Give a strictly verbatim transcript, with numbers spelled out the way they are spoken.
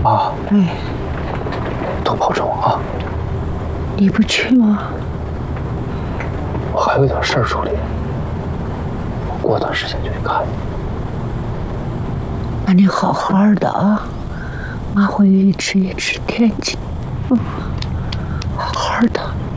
妈， 哎， 多保重啊！ 你不去吗？ 我还有点事儿处理，我过段时间就去看你。 那你好好的啊，妈会一直一直惦记你。嗯，好好的。